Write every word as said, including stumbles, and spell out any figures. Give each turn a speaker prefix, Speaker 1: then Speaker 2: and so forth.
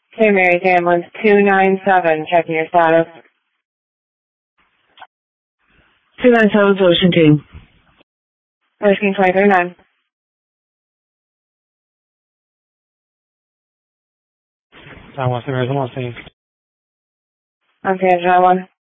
Speaker 1: Okay, Mary's ambulance two nine seven, checking your status.
Speaker 2: two nine seven, Ocean Team.
Speaker 1: Ocean twenty three nine.
Speaker 3: nine one seven, Mary's on scene.
Speaker 1: Okay, nine one.